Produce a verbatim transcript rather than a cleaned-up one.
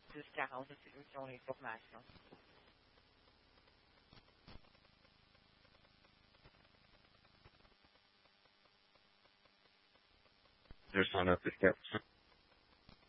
jusqu'à rendre cette mission l'information. Just on up the steps.